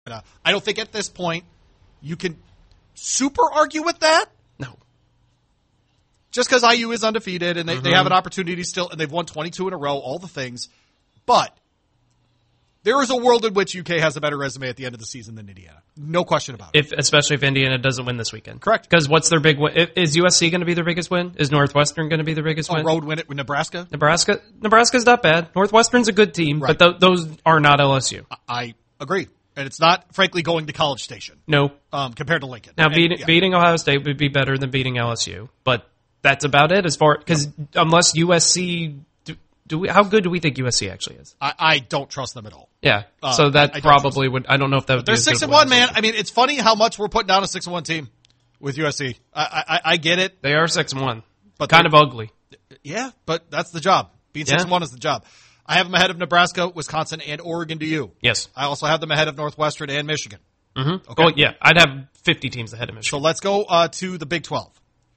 I don't think at this point you can super argue with that. No. Just because IU is undefeated and they have an opportunity still, and they've won 22 in a row, all the things. But there is a world in which UK has a better resume at the end of the season than Indiana. No question about it. Especially if Indiana doesn't win this weekend. Correct. Because what's their big win? Is USC going to be their biggest win? Is Northwestern going to be their biggest win? Road win it with Nebraska? Nebraska's not bad. Northwestern's a good team, right. but those are not LSU. I agree. And it's not, frankly, going to College Station. No. Compared to Lincoln. Now, beating Ohio State would be better than beating LSU, but that's about it because unless USC... how good do we think USC actually is? I don't trust them at all. Yeah, so that probably would. I don't know if that would. They're 6-1, man. I mean, it's funny how much we're putting down a 6-1 team with USC. I get it. They are 6-1, but kind of ugly. Yeah, but that's the job. Being 6-1 is the job. I have them ahead of Nebraska, Wisconsin, and Oregon. Do you? Yes. I also have them ahead of Northwestern and Michigan. Mm-hmm. Okay. Well, yeah, I'd have 50 teams ahead of Michigan. So let's go to the Big 12,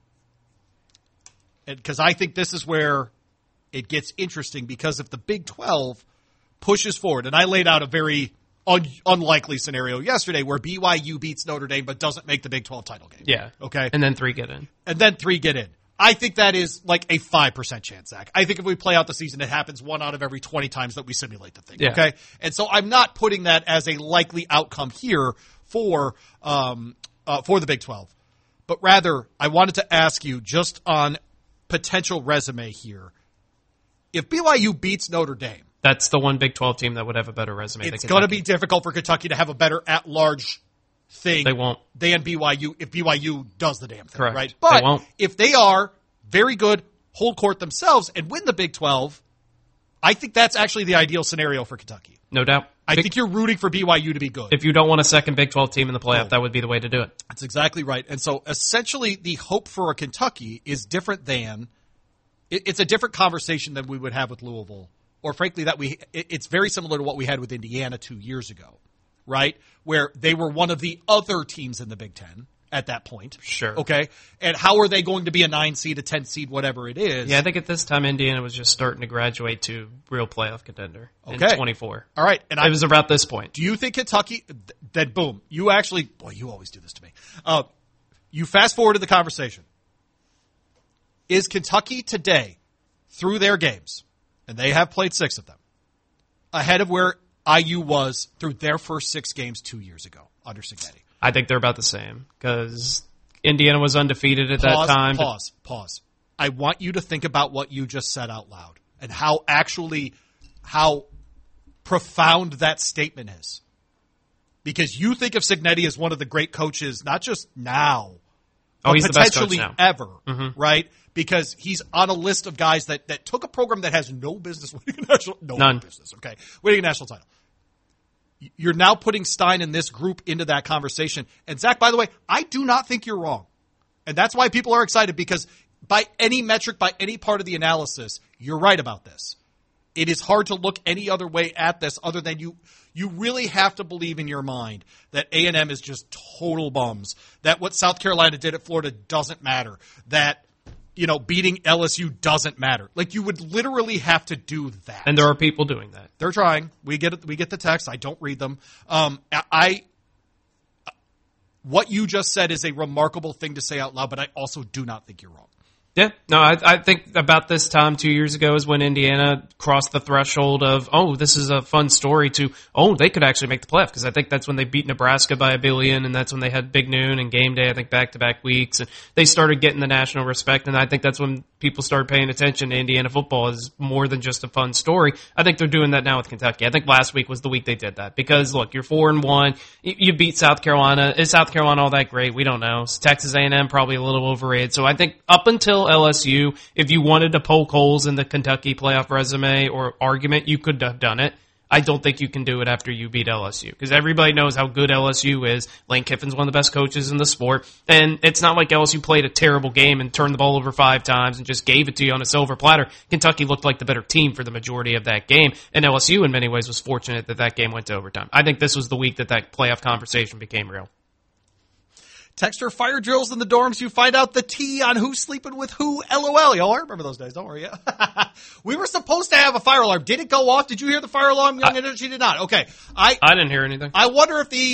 because I think this is where it gets interesting, because if the Big 12 pushes forward, and I laid out a very unlikely scenario yesterday where BYU beats Notre Dame but doesn't make the Big 12 title game. Yeah. Okay. And then 3 get in. I think that is like a 5% chance, Zach. I think if we play out the season, it happens 1 out of every 20 times that we simulate the thing. Yeah. Okay. And so I'm not putting that as a likely outcome here for the Big 12, but rather I wanted to ask you just on potential resume here. If BYU beats Notre Dame, that's the one Big 12 team that would have a better resume. It's going to be difficult for Kentucky to have a better at-large thing than BYU if BYU does the damn thing, correct. Right? But if they are very good, hold court themselves, and win the Big 12, I think that's actually the ideal scenario for Kentucky. No doubt. I think you're rooting for BYU to be good. If you don't want a second Big 12 team in the playoff, that would be the way to do it. That's exactly right. And so essentially the hope for a Kentucky is different than it's a different conversation than we would have with Louisville, or frankly it's very similar to what we had with Indiana 2 years ago, right? Where they were one of the other teams in the Big Ten at that point. Sure. Okay. And how are they going to be a 9 seed, a 10 seed, whatever it is? Yeah, I think at this time Indiana was just starting to graduate to real playoff contender in 24. All right. And it was about this point. Do you think Kentucky, then boom, you actually, boy, you always do this to me. You fast forward to the conversation. Is Kentucky today, through their games, and they have played 6 of them, ahead of where IU was through their first 6 games 2 years ago under Cignetti? I think they're about the same because Indiana was undefeated at that time. Pause. I want you to think about what you just said out loud and how profound that statement is. Because you think of Cignetti as one of the great coaches, not just now, but he's potentially the best coach now. Ever, right? Because he's on a list of guys that took a program that has no business winning a national title. You're now putting Stein and this group into that conversation. And Zach, by the way, I do not think you're wrong. And that's why people are excited, because by any metric, by any part of the analysis, you're right about this. It is hard to look any other way at this other than you really have to believe in your mind that A&M is just total bums, that what South Carolina did at Florida doesn't matter, that beating LSU doesn't matter. Like, you would literally have to do that. And there are people doing that. They're trying. We get it. We get the text. I don't read them. What you just said is a remarkable thing to say out loud, but I also do not think you're wrong. Yeah, no, I think about this time 2 years ago is when Indiana crossed the threshold of, this is a fun story, to, they could actually make the playoff, because I think that's when they beat Nebraska by 1 billion, and that's when they had Big Noon and Game Day, I think back-to-back weeks, and they started getting the national respect, and I think that's when people started paying attention to Indiana football as more than just a fun story. I think they're doing that now with Kentucky. I think last week was the week they did that, because, look, you're 4-1, you beat South Carolina. Is South Carolina all that great? We don't know. Texas A&M probably a little overrated, so I think up until LSU, if you wanted to poke holes in the Kentucky playoff resume or argument, you could have done it. I don't think you can do it after you beat LSU, because everybody knows how good LSU is. Lane Kiffin's one of the best coaches in the sport, and it's not like LSU played a terrible game and turned the ball over 5 times and just gave it to you on a silver platter. Kentucky looked like the better team for the majority of that game, and LSU in many ways was fortunate that game went to overtime. I think this was the week that playoff conversation became real. Texter fire drills in the dorms. You find out the tea on who's sleeping with who. LOL. Y'all, I remember those days. Don't worry. We were supposed to have a fire alarm. Did it go off? Did you hear the fire alarm? Young Energy did not. Okay. I didn't hear anything. I wonder if the